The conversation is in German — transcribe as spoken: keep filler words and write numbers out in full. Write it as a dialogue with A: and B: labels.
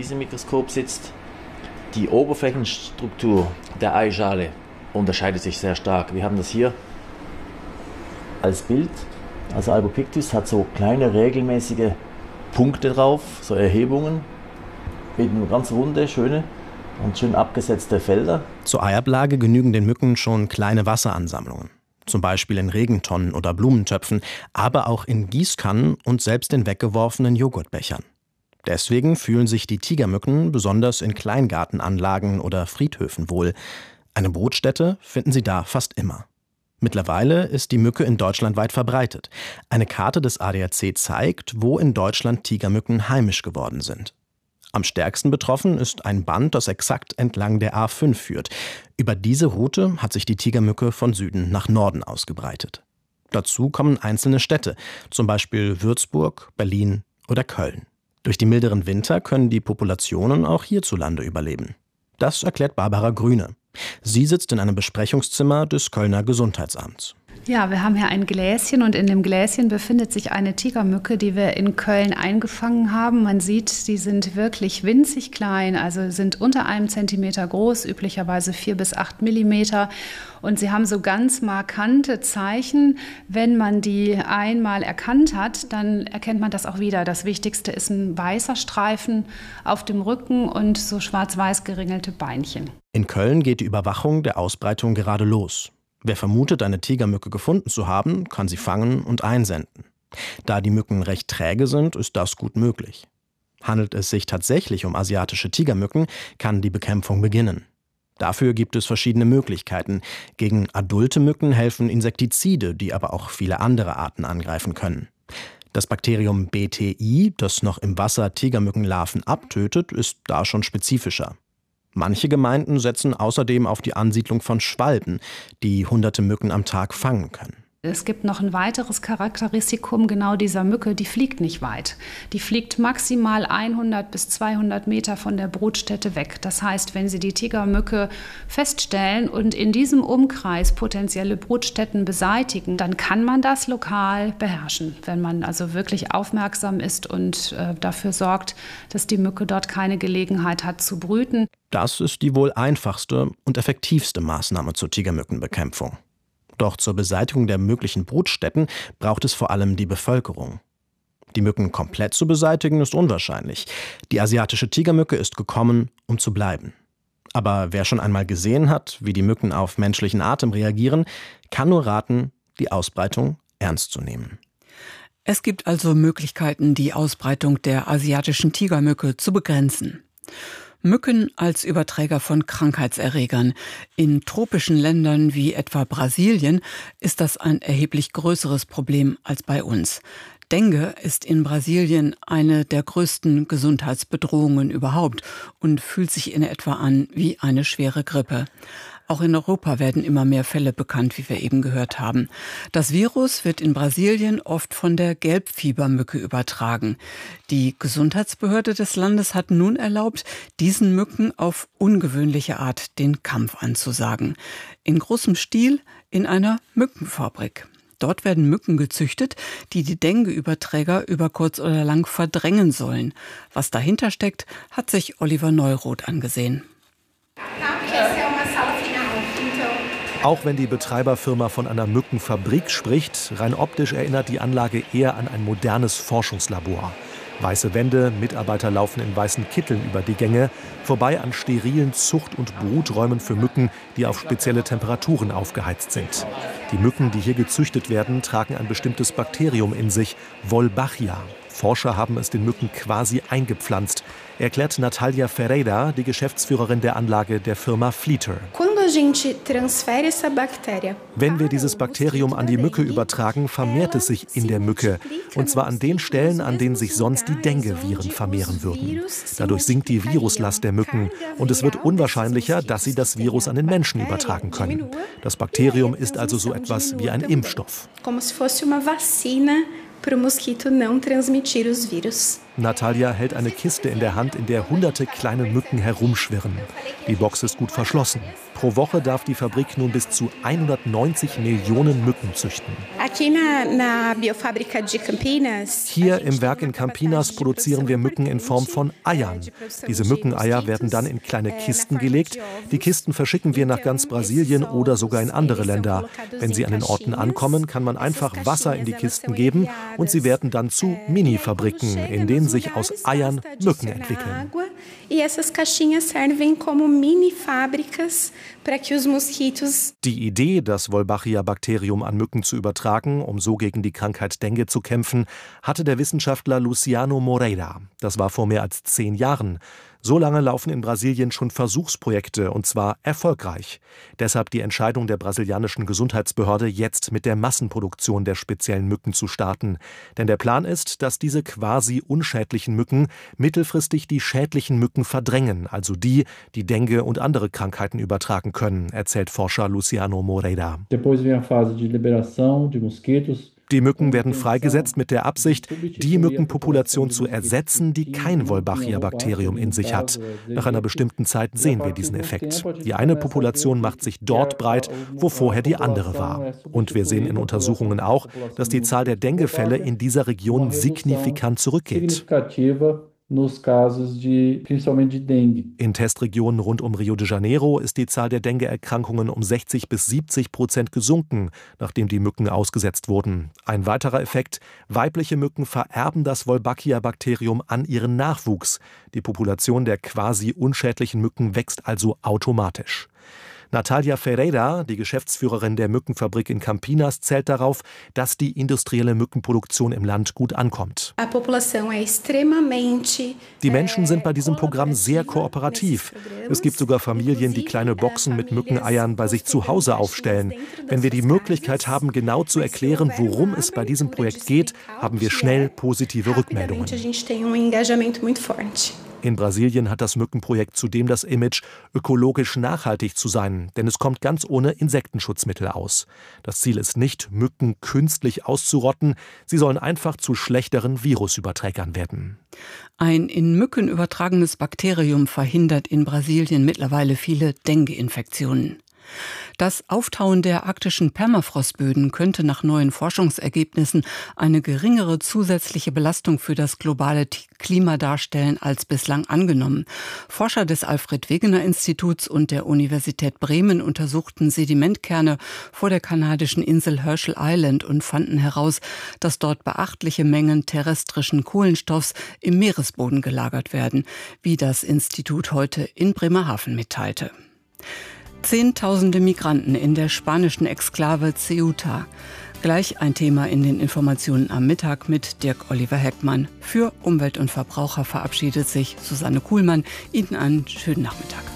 A: diesem Mikroskop sitzt. Die Oberflächenstruktur der Eischale unterscheidet sich sehr stark. Wir haben das hier als Bild. Also Albopictus hat so kleine regelmäßige Punkte drauf, so Erhebungen mit ganz runde, schöne und schön abgesetzte Felder.
B: Zur Eiablage genügen den Mücken schon kleine Wasseransammlungen. Zum Beispiel in Regentonnen oder Blumentöpfen, aber auch in Gießkannen und selbst in weggeworfenen Joghurtbechern. Deswegen fühlen sich die Tigermücken besonders in Kleingartenanlagen oder Friedhöfen wohl. Eine Brutstätte finden sie da fast immer. Mittlerweile ist die Mücke in Deutschland weit verbreitet. Eine Karte des A D A C zeigt, wo in Deutschland Tigermücken heimisch geworden sind. Am stärksten betroffen ist ein Band, das exakt entlang der A fünf führt. Über diese Route hat sich die Tigermücke von Süden nach Norden ausgebreitet. Dazu kommen einzelne Städte, zum Beispiel Würzburg, Berlin oder Köln. Durch die milderen Winter können die Populationen auch hierzulande überleben. Das erklärt Barbara Grüne. Sie sitzt in einem Besprechungszimmer des Kölner Gesundheitsamts.
C: Ja, wir haben hier ein Gläschen und in dem Gläschen befindet sich eine Tigermücke, die wir in Köln eingefangen haben. Man sieht, sie sind wirklich winzig klein, also sind unter einem Zentimeter groß, üblicherweise vier bis acht Millimeter. Und sie haben so ganz markante Zeichen. Wenn man die einmal erkannt hat, dann erkennt man das auch wieder. Das Wichtigste ist ein weißer Streifen auf dem Rücken und so schwarz-weiß geringelte Beinchen.
B: In Köln geht die Überwachung der Ausbreitung gerade los. Wer vermutet, eine Tigermücke gefunden zu haben, kann sie fangen und einsenden. Da die Mücken recht träge sind, ist das gut möglich. Handelt es sich tatsächlich um asiatische Tigermücken, kann die Bekämpfung beginnen. Dafür gibt es verschiedene Möglichkeiten. Gegen adulte Mücken helfen Insektizide, die aber auch viele andere Arten angreifen können. Das Bakterium B T I, das noch im Wasser Tigermückenlarven abtötet, ist da schon spezifischer. Manche Gemeinden setzen außerdem auf die Ansiedlung von Schwalben, die hunderte Mücken am Tag fangen können.
C: Es gibt noch ein weiteres Charakteristikum genau dieser Mücke, die fliegt nicht weit. Die fliegt maximal hundert bis zweihundert Meter von der Brutstätte weg. Das heißt, wenn Sie die Tigermücke feststellen und in diesem Umkreis potenzielle Brutstätten beseitigen, dann kann man das lokal beherrschen, wenn man also wirklich aufmerksam ist und äh, dafür sorgt, dass die Mücke dort keine Gelegenheit hat zu brüten.
B: Das ist die wohl einfachste und effektivste Maßnahme zur Tigermückenbekämpfung. Doch zur Beseitigung der möglichen Brutstätten braucht es vor allem die Bevölkerung. Die Mücken komplett zu beseitigen ist unwahrscheinlich. Die asiatische Tigermücke ist gekommen, um zu bleiben. Aber wer schon einmal gesehen hat, wie die Mücken auf menschlichen Atem reagieren, kann nur raten, die Ausbreitung ernst zu nehmen.
D: Es gibt also Möglichkeiten, die Ausbreitung der asiatischen Tigermücke zu begrenzen. Mücken als Überträger von Krankheitserregern. In tropischen Ländern wie etwa Brasilien ist das ein erheblich größeres Problem als bei uns. Dengue ist in Brasilien eine der größten Gesundheitsbedrohungen überhaupt und fühlt sich in etwa an wie eine schwere Grippe. Auch in Europa werden immer mehr Fälle bekannt, wie wir eben gehört haben. Das Virus wird in Brasilien oft von der Gelbfiebermücke übertragen. Die Gesundheitsbehörde des Landes hat nun erlaubt, diesen Mücken auf ungewöhnliche Art den Kampf anzusagen. In großem Stil in einer Mückenfabrik. Dort werden Mücken gezüchtet, die die Dengue-Überträger über kurz oder lang verdrängen sollen. Was dahinter steckt, hat sich Oliver Neuroth angesehen.
E: Auch wenn die Betreiberfirma von einer Mückenfabrik spricht, rein optisch erinnert die Anlage eher an ein modernes Forschungslabor. Weiße Wände, Mitarbeiter laufen in weißen Kitteln über die Gänge, vorbei an sterilen Zucht- und Bruträumen für Mücken, die auf spezielle Temperaturen aufgeheizt sind. Die Mücken, die hier gezüchtet werden, tragen ein bestimmtes Bakterium in sich, Wolbachia. Forscher haben es den Mücken quasi eingepflanzt, erklärt Natalia Ferreira, die Geschäftsführerin der Anlage der Firma Fleeter. Wenn wir dieses Bakterium an die Mücke übertragen, vermehrt es sich in der Mücke. Und zwar an den Stellen, an denen sich sonst die Dengue-Viren vermehren würden. Dadurch sinkt die Viruslast der Mücken und es wird unwahrscheinlicher, dass sie das Virus an den Menschen übertragen können. Das Bakterium ist also so etwas wie ein Impfstoff. Natalia hält eine Kiste in der Hand, in der hunderte kleine Mücken herumschwirren. Die Box ist gut verschlossen. Pro Woche darf die Fabrik nun bis zu hundertneunzig Millionen Mücken züchten. Hier im Werk in Campinas produzieren wir Mücken in Form von Eiern. Diese Mückeneier werden dann in kleine Kisten gelegt. Die Kisten verschicken wir nach ganz Brasilien oder sogar in andere Länder. Wenn sie an den Orten ankommen, kann man einfach Wasser in die Kisten geben und sie werden dann zu Mini-Fabriken, in denen sich aus Eiern Mücken entwickeln. Die Idee, das Wolbachia-Bakterium an Mücken zu übertragen, um so gegen die Krankheit Dengue zu kämpfen, hatte der Wissenschaftler Luciano Moreira. Das war vor mehr als zehn Jahren. So lange laufen in Brasilien schon Versuchsprojekte, und zwar erfolgreich. Deshalb die Entscheidung der brasilianischen Gesundheitsbehörde, jetzt mit der Massenproduktion der speziellen Mücken zu starten. Denn der Plan ist, dass diese quasi unschädlichen Mücken mittelfristig die schädlichen Mücken verdrängen, also die, die Dengue und andere Krankheiten übertragen können, erzählt Forscher Luciano Moreira.
F: Depois vem a fase de liberação de mosquitos.
E: Die Mücken werden freigesetzt mit der Absicht, die Mückenpopulation zu ersetzen, die kein Wolbachia-Bakterium in sich hat. Nach einer bestimmten Zeit sehen wir diesen Effekt. Die eine Population macht sich dort breit, wo vorher die andere war. Und wir sehen in Untersuchungen auch, dass die Zahl der Dengue-Fälle in dieser Region signifikant zurückgeht.
F: Nos casos de, principalmente de Dengue.
E: In Testregionen rund um Rio de Janeiro ist die Zahl der Dengue-Erkrankungen um sechzig bis siebzig Prozent gesunken, nachdem die Mücken ausgesetzt wurden. Ein weiterer Effekt: weibliche Mücken vererben das Wolbachia-Bakterium an ihren Nachwuchs. Die Population der quasi unschädlichen Mücken wächst also automatisch. Natalia Ferreira, die Geschäftsführerin der Mückenfabrik in Campinas, zählt darauf, dass die industrielle Mückenproduktion im Land gut ankommt. Die Menschen sind bei diesem Programm sehr kooperativ. Es gibt sogar Familien, die kleine Boxen mit Mückeneiern bei sich zu Hause aufstellen. Wenn wir die Möglichkeit haben, genau zu erklären, worum es bei diesem Projekt geht, haben wir schnell positive Rückmeldungen. In Brasilien hat das Mückenprojekt zudem das Image, ökologisch nachhaltig zu sein, denn es kommt ganz ohne Insektenschutzmittel aus. Das Ziel ist nicht, Mücken künstlich auszurotten, sie sollen einfach zu schlechteren Virusüberträgern werden.
D: Ein in Mücken übertragenes Bakterium verhindert in Brasilien mittlerweile viele Dengue-Infektionen. Das Auftauen der arktischen Permafrostböden könnte nach neuen Forschungsergebnissen eine geringere zusätzliche Belastung für das globale Klima darstellen als bislang angenommen. Forscher des Alfred-Wegener-Instituts und der Universität Bremen untersuchten Sedimentkerne vor der kanadischen Insel Herschel Island und fanden heraus, dass dort beachtliche Mengen terrestrischen Kohlenstoffs im Meeresboden gelagert werden, wie das Institut heute in Bremerhaven mitteilte. Zehntausende Migranten in der spanischen Exklave Ceuta. Gleich ein Thema in den Informationen am Mittag mit Dirk Oliver Heckmann. Für Umwelt und Verbraucher verabschiedet sich Susanne Kuhlmann. Ihnen einen schönen Nachmittag.